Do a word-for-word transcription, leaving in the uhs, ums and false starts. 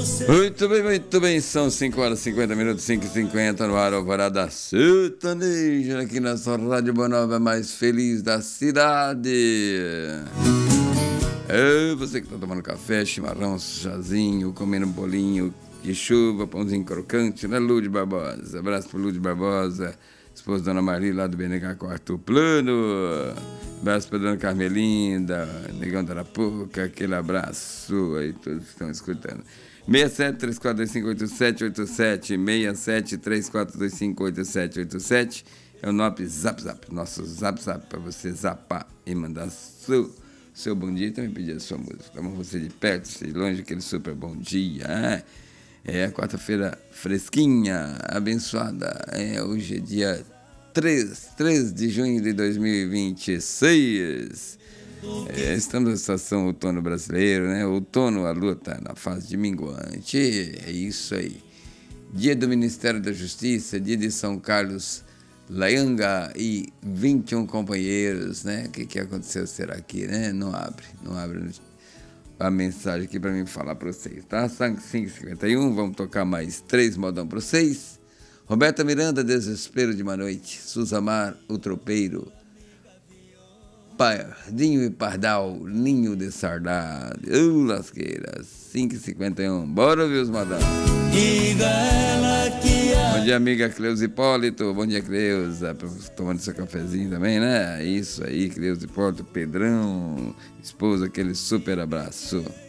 Muito bem, muito bem, são cinco horas e cinquenta minutos, cinco e cinquenta no ar, Alvorada Sertaneja, aqui na sua Rádio Boa Nova, mais feliz da cidade. É você que tá tomando café, chimarrão, chazinho, comendo um bolinho de chuva, pãozinho crocante, né, Lúdio Barbosa? Abraço pro Lúdio Barbosa, esposa da Dona Maria lá do B N H Quarto Plano. Abraço pra Dona Carmelinda, Negão da Arapuca, aquele abraço aí, todos que estão escutando. seis sete três quatro dois cinco oito sete oito sete, seis sete três quatro dois cinco oito sete oito sete é o nosso zap zap, nosso zap zap para você zapar e mandar seu, seu bom dia e também pedir a sua música. Estamos você de perto, de longe, aquele super bom dia. É, é quarta-feira fresquinha, abençoada. É, hoje é dia três de junho de dois mil e vinte e seis. É, estamos na estação outono brasileiro, né? Outono, a lua está na fase de minguante. É isso aí. Dia do Ministério da Justiça, dia de São Carlos Laianga e vinte e um companheiros, né? O que, que aconteceu será aqui, né? Não abre, não abre a mensagem aqui para mim falar para vocês, tá? cinco e cinquenta e um, vamos tocar mais três modão para vocês. Roberta Miranda, Desespero de uma Noite. Suzamar, O Tropeiro. Pardinho e Pardal, Ninho de Saudade. Uh, lasqueira, cinco e cinquenta e um. Bora ouvir os modão. Bom dia, amiga Cleusa Hipólito. Bom dia, Cleusa. Tomando seu cafezinho também, né? Isso aí, Cleusa Hipólito, Pedrão, esposa, aquele super abraço.